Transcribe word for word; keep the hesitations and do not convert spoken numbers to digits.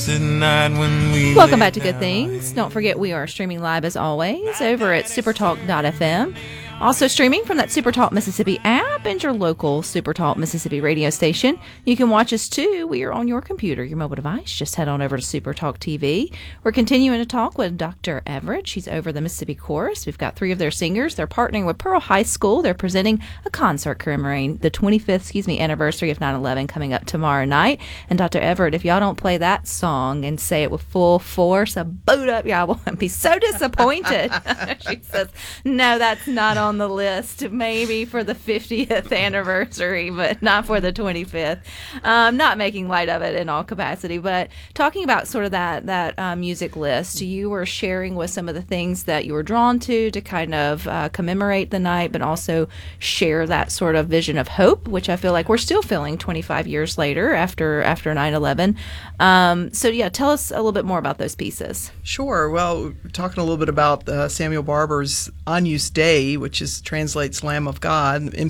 Welcome back to Good Things. Don't forget we are streaming live as always over at supertalk dot f m. Also streaming from that Supertalk Mississippi app and your local Supertalk Mississippi radio station. You can watch us too. We are on your computer, your mobile device. Just head on over to Supertalk T V. We're continuing to talk with Doctor Everett. She's over the Mississippi Chorus. We've got three of their singers. They're partnering with Pearl High School. They're presenting a concert commemorating the twenty-fifth, excuse me, anniversary of nine eleven coming up tomorrow night. And Doctor Everett, if y'all don't play that song and say it with full force, a boot up, y'all will be so disappointed. She says, no, that's not on the list, maybe for the fiftieth anniversary, but not for the twenty-fifth. Um, not making light of it in all capacity, but talking about sort of that that uh, music list, you were sharing with some of the things that you were drawn to to kind of uh, commemorate the night, but also share that sort of vision of hope, which I feel like we're still feeling twenty-five years later after after nine eleven. Um, so yeah, tell us a little bit more about those pieces. Sure. Well, we're talking a little bit about uh, Samuel Barber's Agnus Dei, which is translates Lamb of God. In